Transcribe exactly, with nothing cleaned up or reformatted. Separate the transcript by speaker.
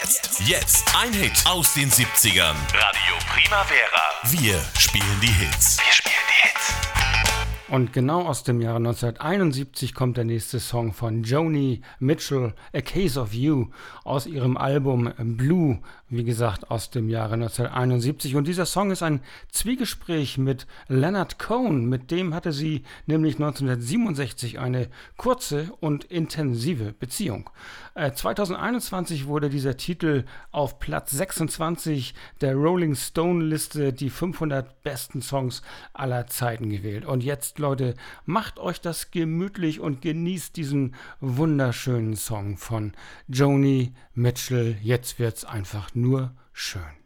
Speaker 1: Jetzt, jetzt ein Hit aus den siebzigern. Radio Primavera. Wir spielen die Hits. Wir spielen die Hits.
Speaker 2: Und genau aus dem Jahre neunzehnhunderteinundsiebzig kommt der nächste Song von Joni Mitchell, A Case of You, aus ihrem Album Blue, wie gesagt, aus dem Jahre neunzehnhunderteinundsiebzig. Und dieser Song ist ein Zwiegespräch mit Leonard Cohen. Mit dem hatte sie nämlich neunzehnhundertsiebenundsechzig eine kurze und intensive Beziehung. Äh, zweitausendeinundzwanzig wurde dieser Titel auf Platz sechsundzwanzig der Rolling Stone Liste, die fünfhundert besten Songs aller Zeiten gewählt. Und jetzt, Leute, macht euch das gemütlich und genießt diesen wunderschönen Song von Joni Mitchell. Jetzt wird's einfach nur schön.